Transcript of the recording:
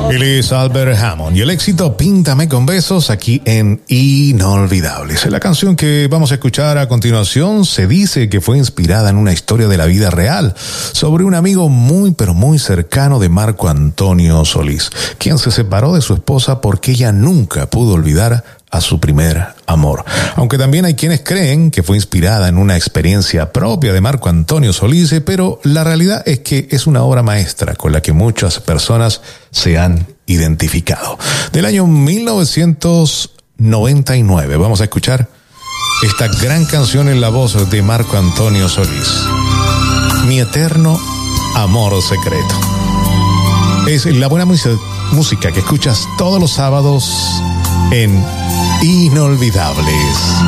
Él es Albert Hammond y el éxito Píntame con besos aquí en Inolvidables. La canción que vamos a escuchar a continuación se dice que fue inspirada en una historia de la vida real sobre un amigo muy pero muy cercano de Marco Antonio Solís, quien se separó de su esposa porque ella nunca pudo olvidar a su primer amor. Aunque también hay quienes creen que fue inspirada en una experiencia propia de Marco Antonio Solís, pero la realidad es que es una obra maestra con la que muchas personas se han identificado. Del año 1999 vamos a escuchar esta gran canción en la voz de Marco Antonio Solís, Mi eterno amor secreto. Es la buena música que escuchas todos los sábados en Inolvidables.